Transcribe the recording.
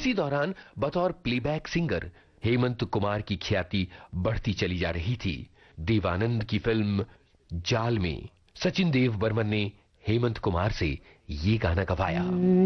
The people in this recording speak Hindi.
इसी दौरान बतौर प्लेबैक सिंगर हेमंत कुमार की ख्याति बढ़ती चली जा रही थी। देवानंद की फिल्म जाल में सचिन देव बर्मन ने हेमंत कुमार से ये गाना गवाया।